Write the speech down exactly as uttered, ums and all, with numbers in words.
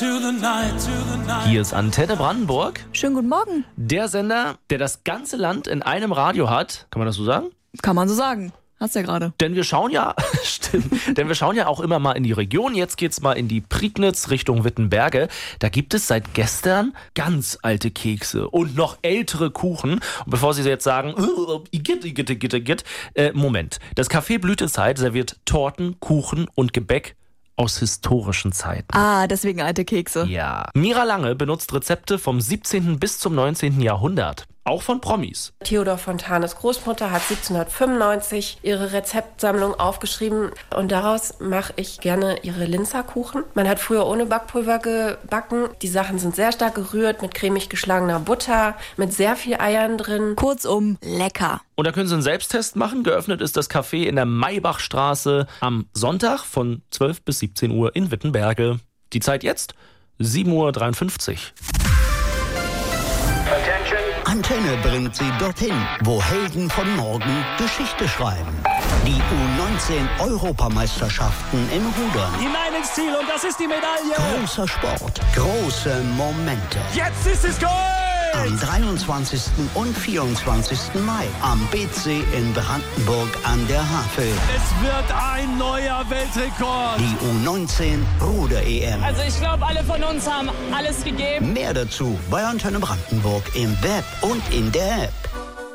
Hier ist Antenne Brandenburg. Schönen guten Morgen. Der Sender, der das ganze Land in einem Radio hat. Kann man das so sagen? Kann man so sagen. Hast ja gerade. Denn wir schauen ja, stimmt, denn wir schauen ja auch immer mal in die Region. Jetzt geht's mal in die Prignitz Richtung Wittenberge. Da gibt es seit gestern ganz alte Kekse und noch ältere Kuchen. Und bevor Sie jetzt sagen, igitt, igitt, igitt, igitt, äh, Moment. Das Café Blütezeit serviert Torten, Kuchen und Gebäck aus historischen Zeiten. Ah, deswegen alte Kekse. Ja. Mira Lange benutzt Rezepte vom siebzehnten bis zum neunzehnten Jahrhundert. Auch von Promis. Theodor Fontanes Großmutter hat siebzehnhundertfünfundneunzig ihre Rezeptsammlung aufgeschrieben und daraus mache ich gerne ihre Linzerkuchen. Man hat früher ohne Backpulver gebacken. Die Sachen sind sehr stark gerührt mit cremig geschlagener Butter, mit sehr viel Eiern drin. Kurzum, lecker. Und da können Sie einen Selbsttest machen. Geöffnet ist das Café in der Maybachstraße am Sonntag von zwölf bis siebzehn Uhr in Wittenberge. Die Zeit jetzt sieben Uhr dreiundfünfzig. Antenne bringt Sie dorthin, wo Helden von morgen Geschichte schreiben. Die U neunzehn Europameisterschaften im Rudern. Hinein ins Ziel und das ist die Medaille. Großer Sport, große Momente. Jetzt ist es Gold! Am dreiundzwanzigsten und vierundzwanzigsten Mai am B C in Brandenburg an der Havel. Es wird ein neuer Weltrekord. Die U neunzehn Ruder-E M. Also ich glaube, alle von uns haben alles gegeben. Mehr dazu bei Antenne Brandenburg im Web und in der App.